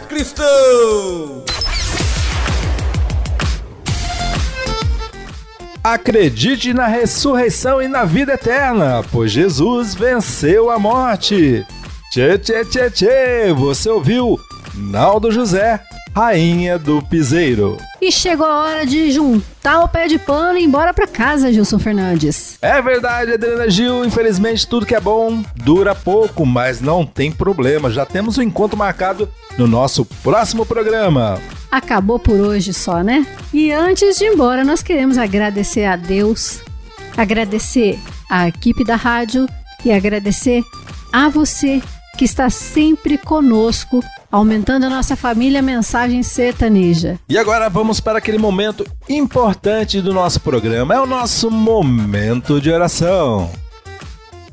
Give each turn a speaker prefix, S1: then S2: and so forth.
S1: Cristo!
S2: Acredite na ressurreição e na vida eterna, pois Jesus venceu a morte. Tchê, tchê, tchê, tchê, você ouviu Naldo José, Rainha do Piseiro.
S3: E chegou a hora de juntar o pé de pano e ir embora pra casa, Gilson Fernandes.
S2: É verdade, Adriana Gil, infelizmente tudo que é bom dura pouco, mas não tem problema, já temos um encontro marcado no nosso próximo programa.
S3: Acabou por hoje só, né? E antes de ir embora, nós queremos agradecer a Deus, agradecer a equipe da rádio e agradecer a você que está sempre conosco, aumentando a nossa família Mensagem Sertaneja.
S2: E agora vamos para aquele momento importante do nosso programa, é o nosso momento de oração.